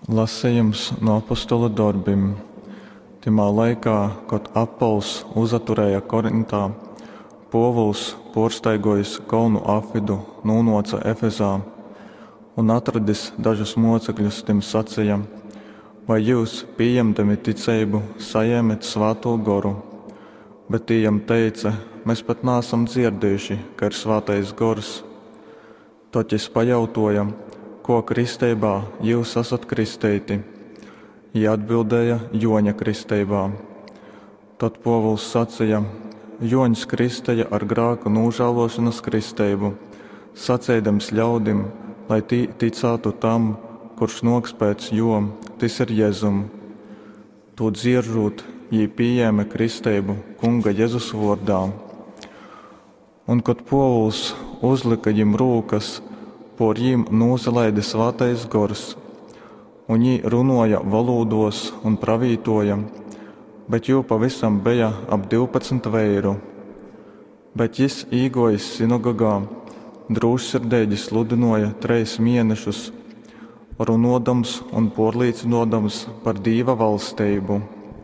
Lasījums no apostola darbiem. Timā laikā, kad Apols uzaturēja Korintā, Povuls, porsteigojis kolnu Afidu, nūnoca Efezā un atradis dažus mocekļus, tim sacīja: vai jūs, pieņemdami ticību, saņēmat Svēto goru? Bet tiem teica: mēs pat neesam dzirdējuši, ka ir Svētais gors. Tad es pajautāju, ko kristībā jūs esat kristēti? Viņi atbildēja: Joņa kristībā. Tad Povuls sacīja: Joņs kristēja ar grēku nožēlošanas kristību, sacēdams ļaudim, lai tī ticētu tam, kurš noks pēc jom, tas ir Jēzum. To dzieržot, viņi pieņēma kristību Kunga Jēzus vārdā. Un kad Povuls uzlika viņam rūkas, por viņiem nozalaida Svētais gors, un viņi runāja valodos un pravītoja, bet jau pavisam bija ap 12 veiru. Bet jis īgojis sinagogā, drūšsirdīgi sludināja 3 mēnešus, runādams un porlīcinodams par Dieva valstību.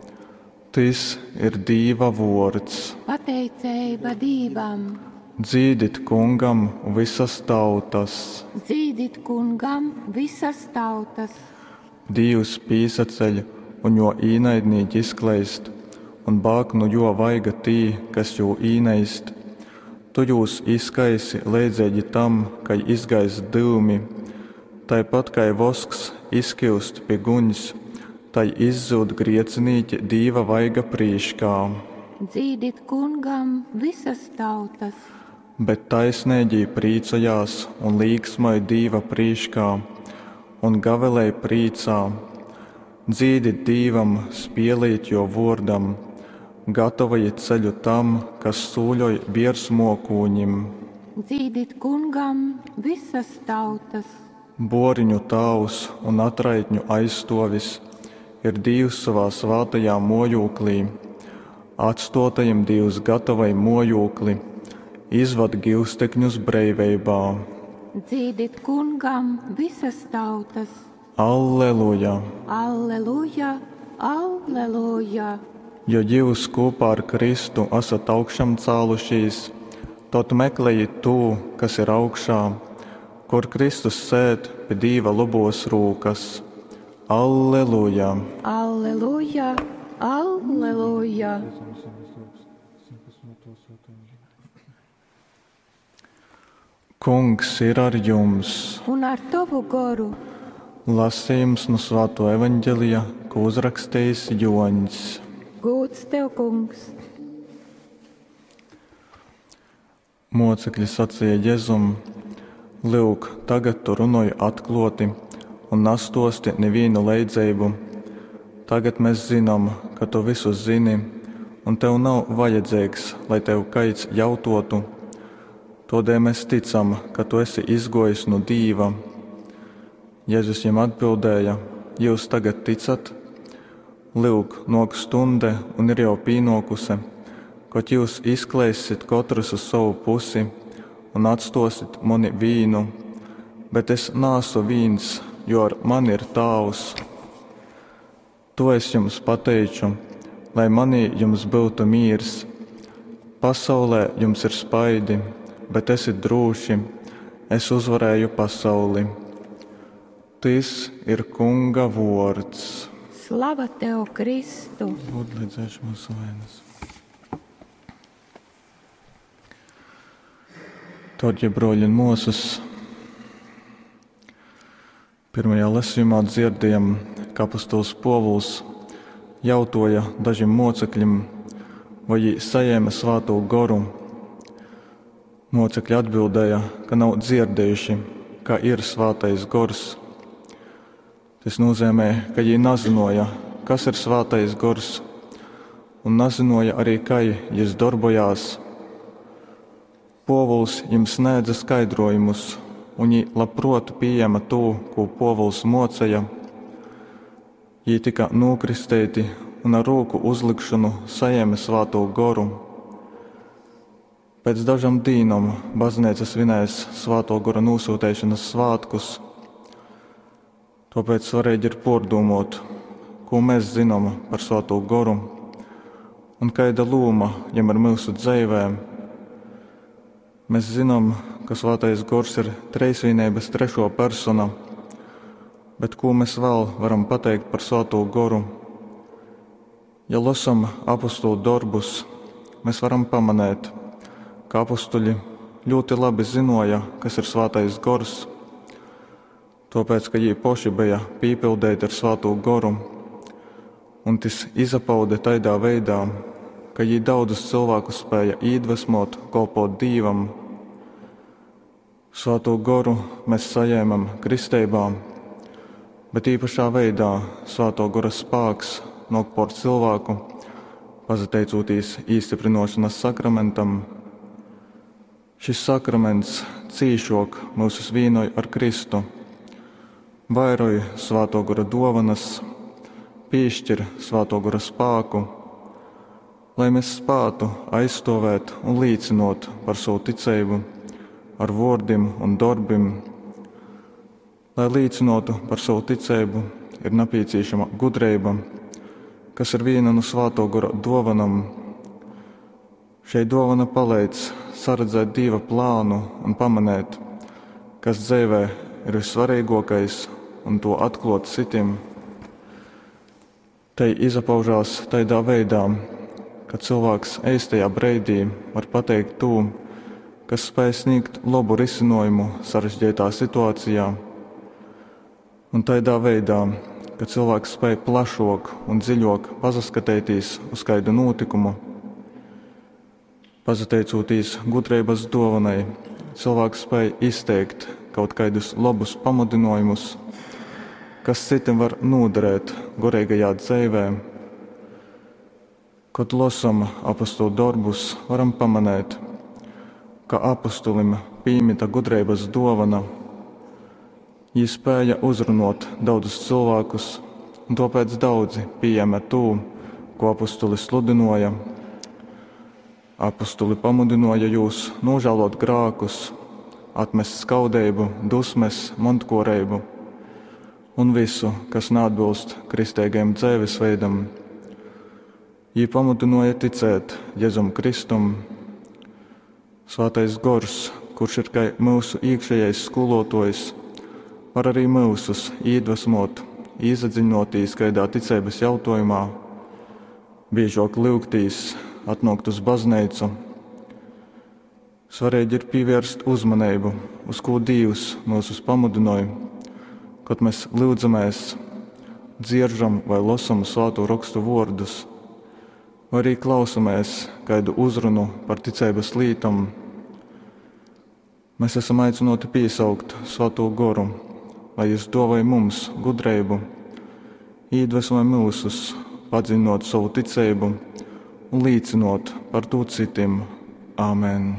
Tas ir Dieva vārds. Pateicība Dievam! Dzīdit Kungam visas tautas! Dzīdit Kungam visas tautas! Dievs pīsaceļ un jo īnaidnīgi izkleist, un bāk nu jo vaiga tī, kas jo īneist. Tu jūs izkaisi leidzēģi tam, kai izgaisa dūmi, tāpat kai vosks izkilst pie guņas, tai izzūd griecinīti Dieva vaiga prīškā. Dzīdit Kungam visas tautas! Bet taisnēģī prīcojās un līksmoja Dieva prīškā, un gavelēja prīcā. Dzīdit Dievam, spielīt jo vārdam, gatavojiet ceļu tam, kas sūļoja virsmokūņim. Dzīdit Kungam visas tautas! Boriņu tavs un atraitņu aizstovis ir Dievs savā svētajā mojūklī. Atstotajam Dievs gatavai mojūkli, izvad gilstekņus breivībā. Dzīdit Kungam visas tautas! Alleluja! Alleluja! Alleluja! Jo jūs kopā ar Kristu esat augšām cēlušies, tad meklējiet to, kas ir augšā, kur Kristus sēd pie Dieva labos rūkas. Alleluja! Alleluja! Alleluja! Kungs ir ar jums! Un ar tavu goru! Lasījums no Svētā evaņģēlija, ko uzrakstījis Joņs. Gods tev, Kungs! Mocekļi sacīja Jēzum: Lūk, tagad tu runāji atklāti un nestosti nevienu leidzību. Tagad mēs zinām, ka tu visu zini, un tev nav vajadzīgs, lai tev kaits jautātu. Tādēļ mēs ticam, ka tu esi izgojis no Dieva. Jēzus viņam atbildēja: Jūs tagad ticat? Lūk, nok stunde un ir jau pienākusi, kad jūs izklēsiet katrs uz savu pusi un atstosit mani vīnu, bet es nāsu vīns, jo ar mani ir Tēvs. To es jums pateicu, lai manī jums būtu miers. Pasaulē jums ir spaidi, bet esiet droši, es uzvarēju pasauli. Tas ir Kunga vārds. Slava tev, Kristu! Lūdzu, mūsu vainas. Tad, ja broļi un mūsus, pirmajā lasījumā dzirdējām, ka apostols Povuls jautāja dažiem mocekļiem, vai viņi saņēma Svēto goru. Mocekļi atbildēja, ka nav dzirdējuši, ka ir Svētais gors. Tas nozīmē, ka viņi nezināja, kas ir Svētais gors, un nezināja arī, kā viņš darbojās. Povuls viņiem sniedza skaidrojumus, un viņi labprāt pieņēma to, ko Povuls mocēja. Viņi tika nokristēti un ar roku uzlikšanu saņēma Svēto goru. Pēc dažām dienām baznīca svinēs Svēto gora nosūtīšanas svētkus. Tāpēc svarīgi ir pārdomāt, ko mēs zinām par Svēto Goru un kāda loma viņam ir mūsu dzīvēm. Mēs zinām, ka Svētais Gors ir trejsvienības trešo persona, bet ko mēs vēl varam pateikt par Svēto Goru? Ja lasām apostolu darbus, mēs varam pamanīt, ka apostuļi ļoti labi zināja, kas ir Svētais Gors, tāpēc, ka viņi paši bija pīpildēti ar Svēto Goru, un tas izpauda tādā veidā, ka viņi daudzus cilvēkus spēja iedvesmot, kalpot Dievam. Svēto Goru mēs saņēmam kristībā, bet īpašā veidā Svēto Gora spēks nāk pār cilvēku, pateicoties īstiprinošanas sakramentam. Šis sakraments cīšāk mūs vienoja ar Kristu, vairoja Svēto Gora dāvanas, piešķir Svēto Gora spēku, lai mēs spētu aizstāvēt un līdzinot par savu ticību ar vārdiem un darbiem. Lai līdzinotu par savu ticību, ir nepieciešama gudrība, kas ir viena no Svēto Gora dāvanām. Šai dāvana palīdz saredzēt Dieva plānu un pamanīt, kas dzīvē ir vissvarīgākais, un to atklāt citiem. Tai izpaužās tādā veidā, ka cilvēks īstajā brīdī var pateikt to, kas spēj sniegt labu risinājumu sarežģītā situācijā, un tādā veidā, ka cilvēks spēj plašāk un dziļāk paskatīties uz kādu notikumu. Pateicoties gudrības dāvanai, cilvēks spēj izteikt kaut kādus labus pamudinājumus, kas citiem var noderēt garīgajā dzīvē. Kad lasām apostolu darbus, varam pamanīt, ka apostolim piemīta gudrības dāvana. Viņi spēja uzrunāt daudzus cilvēkus, un tāpēc daudzi pieņēma to, ko apostuli sludināja. Apostuli pamudināja jūs nožēlot grēkus, atmest skaudību, dusmes, montkorību un visu, kas neatbilst kristīgajam dzīvesveidam. Viņi pamudināja ticēt Jēzum Kristum. Svētais Gors, kurš ir kā mūsu iekšējais skolotājs, var arī mūsus iedvesmot, iedziļinoties kādā ticības jautājumā, biežāk lūgtīs, atnākt uz baznīcu. Svarīgi ir pievērst uzmanību, uz ko Dievs mūs pamudināja, kad mēs lūdzamies, dzieržam vai lasām Svēto rakstu vārdus, vai arī klausamies kādu uzrunu par ticības lietām. Mēs esam aicināti piesaukt Svēto Goru, lai Viņš dāvāja mums gudrību, iedvesmoja mūsus, padziļinot savu ticību un līdzinot par to citiem. Āmen.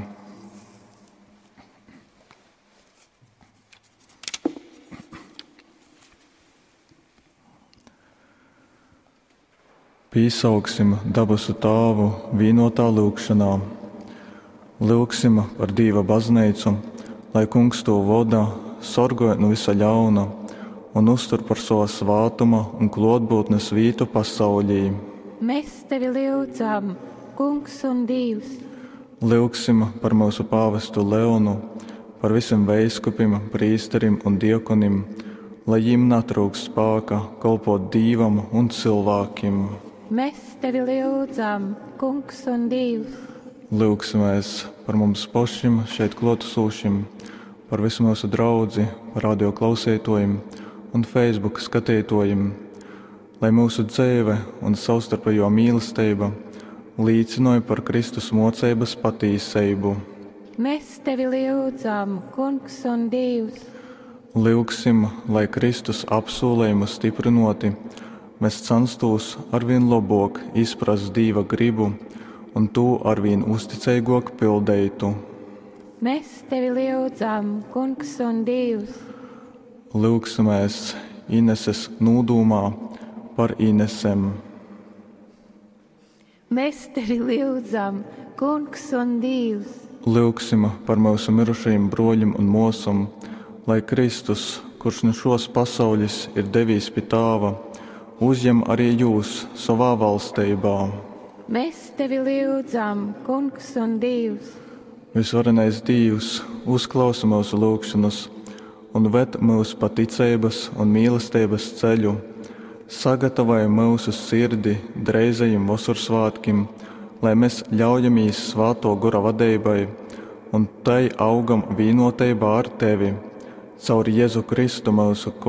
Piesauksim dabasu Tēvu vienotā lūgšanā. Lūgsim par Dieva baznīcu, lai Kungs to vada, sorgoja no visa ļauna un uztur par savu svātuma un klātbūtnes vietu pasaulī. Mēs tevi lūdzam, Kungs un Dievs. Lūgsim par mūsu pāvestu Leonu, par visiem veiskupiem, prīsterim un diakonim, lai viņiem netrūkst spēka kalpot Dievam un cilvēkiem. Mēs tevi lūdzam, Kungs un Dievs. Lūgsimies par mums pašiem šeit klātesošiem, par visu mūsu draudzi, radio klausītājiem un Facebook skatītājiem, lai mūsu dzīve un savstarpējo mīlestība liecināja par Kristus mocības patiesību. Mēs tevi lūdzam, Kungs un Dievs. Lūgsim, lai Kristus apsolījumu stiprinoti, mēs censtos arvien labāk izprast Dieva gribu un to arvien uzticīgāk pildītu. Mēs tevi lūdzam, Kungs un Dievs. Lūgsimies Ineses nūdūmā par Inesem. Mēs tevi lūdzam, Kungs un Dievs. Lūgsim par mūsu mirušajiem broļiem un mūsam, lai Kristus kurš nu šos pasauļus ir devis pie Tāva, uzņem arī jūs savā valstībā. Mēs tevi lūdzam, Kungs un Dievs. Visvarenais Dievs, uzklausa mūsu lūgšanas un ved mūs pa ticības un mīlestības ceļu. Sagatavoja mūsu sirdi dreizajiem vasarsvētkiem, lai mēs ļaujamies Svēto Gara vadībai un tai augam vienotībā ar tevi, caur Jēzu Kristu mūsu